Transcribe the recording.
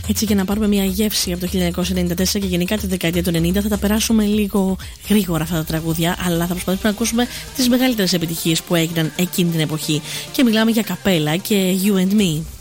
Έτσι, για να πάρουμε μια γεύση από το 1994 και γενικά τη δεκαετία του 90, θα τα περάσουμε λίγο γρήγορα αυτά τα τραγούδια, αλλά θα προσπαθήσουμε να ακούσουμε τις μεγαλύτερες επιτυχίες που έγιναν εκείνη την εποχή. Και μιλάμε για Καπέλα και You and Me.